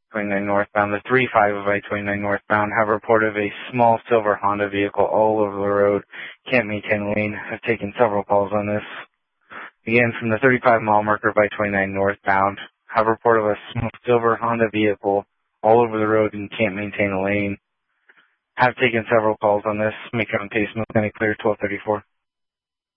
I-29 northbound, the 35 of I-29 northbound have reported a small silver Honda vehicle all over the road. Can't maintain a lane. Have taken several calls on this. Again, from the 35 mile marker of I-29 northbound, have reported a small silver Honda vehicle all over the road and can't maintain a lane. Have taken several calls on this. Make it on case, Mechanic Clear 1234.